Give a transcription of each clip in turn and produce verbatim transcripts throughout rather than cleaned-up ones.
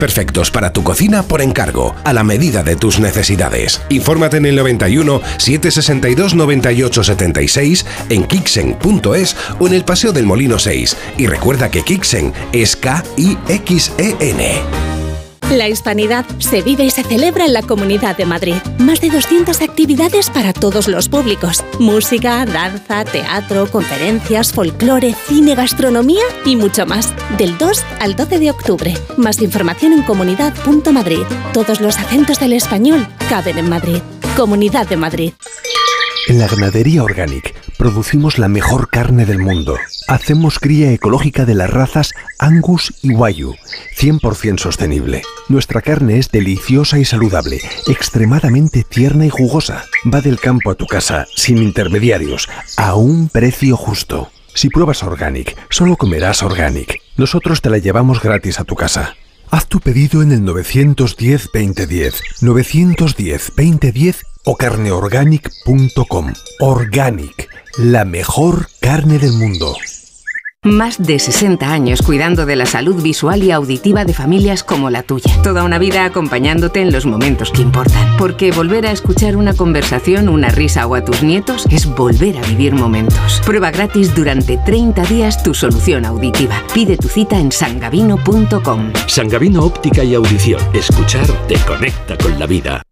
Perfectos para tu cocina por encargo, a la medida de tus necesidades. Infórmate en el noventa y uno, setecientos sesenta y dos, noventa y ocho setenta y seis, en kixen punto es o en el Paseo del Molino seis. Y recuerda que Kixen es K I X E N. La hispanidad se vive y se celebra en la Comunidad de Madrid. Más de doscientas actividades para todos los públicos. Música, danza, teatro, conferencias, folclore, cine, gastronomía y mucho más. Del dos al doce de octubre. Más información en comunidad punto madrid. Todos los acentos del español caben en Madrid. Comunidad de Madrid. En la Ganadería Organic producimos la mejor carne del mundo. Hacemos cría ecológica de las razas Angus y Wagyu, cien por ciento sostenible. Nuestra carne es deliciosa y saludable, extremadamente tierna y jugosa. Va del campo a tu casa, sin intermediarios, a un precio justo. Si pruebas Organic, solo comerás Organic. Nosotros te la llevamos gratis a tu casa. Haz tu pedido en el nueve uno cero, veinte diez, nueve uno cero, veinte diez o carneorganic punto com. Organic, la mejor carne del mundo. Más de sesenta años cuidando de la salud visual y auditiva de familias como la tuya. Toda una vida acompañándote en los momentos que importan. Porque volver a escuchar una conversación, una risa o a tus nietos es volver a vivir momentos. Prueba gratis durante treinta días tu solución auditiva. Pide tu cita en sangavino punto com. Sangavino Óptica y Audición. Escuchar te conecta con la vida.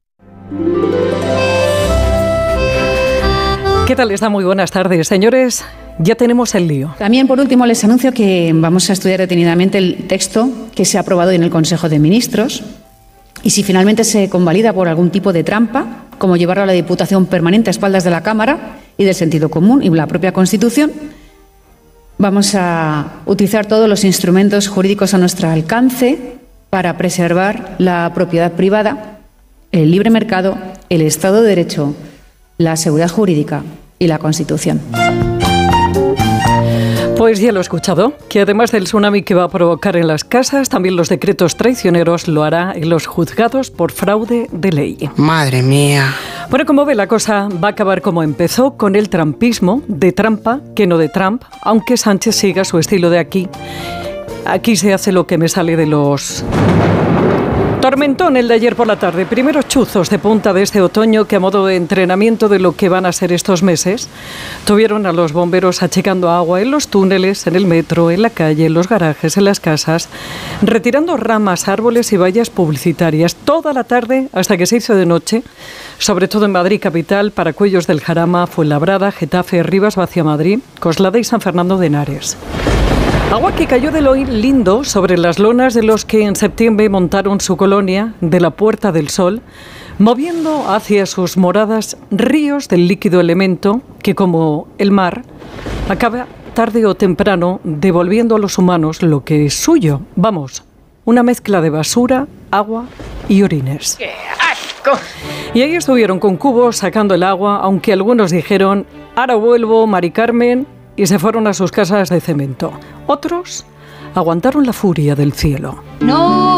¿Qué tal está? Muy buenas tardes, señores. Ya tenemos el lío. También, por último, les anuncio que vamos a estudiar detenidamente el texto que se ha aprobado en el Consejo de Ministros y si finalmente se convalida por algún tipo de trampa, como llevarlo a la Diputación Permanente a espaldas de la Cámara y del sentido común y la propia Constitución, vamos a utilizar todos los instrumentos jurídicos a nuestro alcance para preservar la propiedad privada, el libre mercado, el Estado de Derecho, la seguridad jurídica y la Constitución. Pues ya lo he escuchado, que además del tsunami que va a provocar en las casas, también los decretos traicioneros lo hará en los juzgados por fraude de ley. Madre mía. Bueno, como ve, la cosa va a acabar como empezó, con el trampismo, de trampa, que no de Trump, aunque Sánchez siga su estilo de aquí. Aquí se hace lo que me sale de los... Tormentón el de ayer por la tarde. Primeros chuzos de punta de este otoño que, a modo de entrenamiento de lo que van a ser estos meses, tuvieron a los bomberos achicando agua en los túneles, en el metro, en la calle, en los garajes, en las casas, retirando ramas, árboles y vallas publicitarias toda la tarde hasta que se hizo de noche, sobre todo en Madrid capital, Paracuellos del Jarama, Fuenlabrada, Getafe, Rivas, Vaciamadrid, Coslada y San Fernando de Henares. Agua que cayó de lo lindo sobre las lonas de los que en septiembre montaron su colonia de la Puerta del Sol, moviendo hacia sus moradas ríos del líquido elemento que, como el mar, acaba tarde o temprano devolviendo a los humanos lo que es suyo. Vamos, una mezcla de basura, agua y orines. ¡Qué asco! Y ahí estuvieron con cubos sacando el agua, aunque algunos dijeron, ahora vuelvo, Mari Carmen, y se fueron a sus casas de cemento. Otros aguantaron la furia del cielo. No.